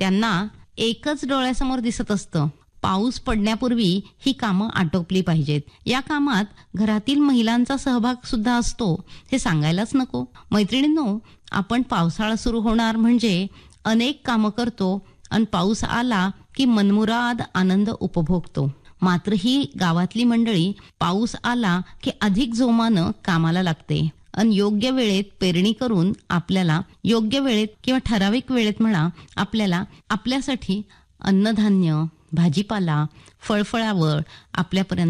त्यांना एकच डोळ्यासमोर दिसत असतं, पाऊस पडण्यापूर्वी ही कामं आटोपली पाहिजेत. या कामात घरातील महिलांचा सहभाग सुद्धा असतो, हे सांगायलाच नको. मैत्रिणींनो, आपण पावसाळा सुरू होणार म्हणजे अनेक कामं करतो आणि पाऊस आला की मनमुराद आनंद उपभोगतो. मात्र ही गावातली मंडळी पाऊस आला की अधिक जोमानं कामाला लागते आणि योग्य वेळेत पेरणी करून आपल्याला योग्य वेळेत किंवा ठराविक वेळेत म्हणा आपल्याला आपल्यासाठी अन्नधान्य, भाजीपाला, फळफळावळ आपल्यापर्यंत